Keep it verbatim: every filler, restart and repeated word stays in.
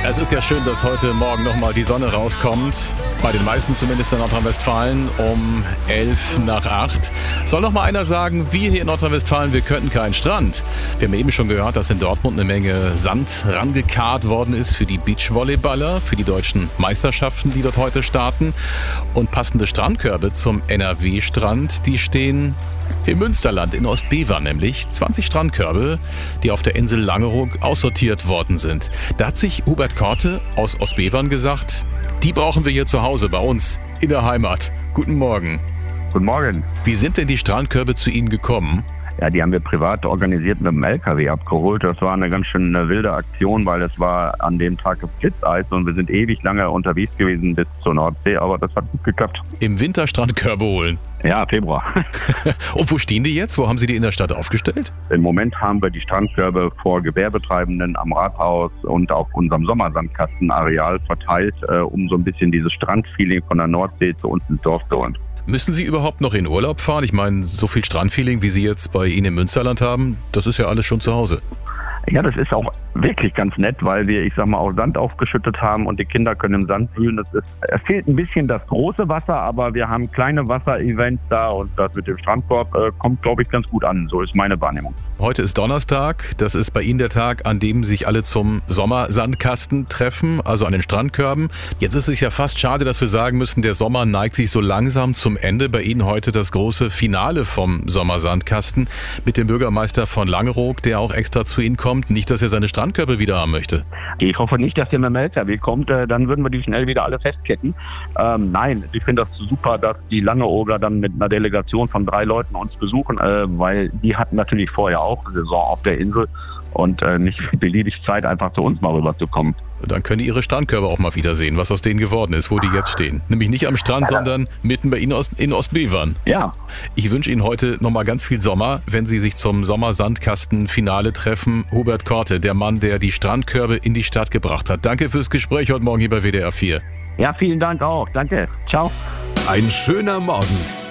Es ist ja schön, dass heute Morgen nochmal die Sonne rauskommt. Bei den meisten zumindest in Nordrhein-Westfalen um elf nach acht. Soll noch mal einer sagen, wir hier in Nordrhein-Westfalen, wir könnten keinen Strand. Wir haben eben schon gehört, dass in Dortmund eine Menge Sand rangekarrt worden ist für die Beachvolleyballer, für die deutschen Meisterschaften, die dort heute starten. Und passende Strandkörbe zum N R W-Strand, die stehen im Münsterland, in Ostbevern nämlich. zwanzig Strandkörbe, die auf der Insel Langeoog aussortiert worden sind. Da hat sich Hubert Korte aus Ostbevern gesagt, die brauchen wir hier zu Hause bei uns in der Heimat. Guten Morgen. Guten Morgen. Wie sind denn die Strandkörbe zu Ihnen gekommen? Ja, die haben wir privat organisiert mit dem L K W abgeholt. Das war eine ganz schön eine wilde Aktion, weil es war an dem Tag Blitzeis und wir sind ewig lange unterwegs gewesen bis zur Nordsee, aber das hat gut geklappt. Im Winter Strandkörbe holen? Ja, Februar. Und wo stehen die jetzt? Wo haben Sie die in der Stadt aufgestellt? Im Moment haben wir die Strandkörbe vor Gewerbetreibenden am Rathaus und auf unserem Sommersandkastenareal verteilt, äh, um so ein bisschen dieses Strandfeeling von der Nordsee zu uns ins Dorf zu holen. Müssen Sie überhaupt noch in Urlaub fahren? Ich meine, so viel Strandfeeling, wie Sie jetzt bei Ihnen im Münsterland haben, das ist ja alles schon zu Hause. Ja, das ist auch wirklich ganz nett, weil wir, ich sag mal, auch Sand aufgeschüttet haben und die Kinder können im Sand wühlen. Es, ist, es fehlt ein bisschen das große Wasser, aber wir haben kleine Wasserevents da und das mit dem Strandkorb äh, kommt, glaube ich, ganz gut an. So ist meine Wahrnehmung. Heute ist Donnerstag. Das ist bei Ihnen der Tag, an dem sich alle zum Sommersandkasten treffen, also an den Strandkörben. Jetzt ist es ja fast schade, dass wir sagen müssen, der Sommer neigt sich so langsam zum Ende. Bei Ihnen heute das große Finale vom Sommersandkasten mit dem Bürgermeister von Langeoog, der auch extra zu Ihnen kommt. Nicht, dass er seine Strandkörbe wieder haben möchte. Ich hoffe nicht, dass der mit dem L K W kommt, äh, dann würden wir die schnell wieder alle festketten. Ähm, nein, ich finde das super, dass die Langeooger dann mit einer Delegation von drei Leuten uns besuchen, äh, weil die hatten natürlich vorher auch Saison auf der Insel und äh, nicht beliebig Zeit, einfach zu uns mal rüberzukommen. Dann können die ihre Strandkörbe auch mal wieder sehen, was aus denen geworden ist, wo die jetzt stehen. Nämlich nicht am Strand, sondern mitten bei Ihnen in Ostbevern. Ja. Ich wünsche Ihnen heute nochmal ganz viel Sommer, wenn Sie sich zum Sommersandkasten-Finale treffen. Hubert Korte, der Mann, der die Strandkörbe in die Stadt gebracht hat. Danke fürs Gespräch heute Morgen hier bei W D R vier. Ja, vielen Dank auch. Danke. Ciao. Ein schöner Morgen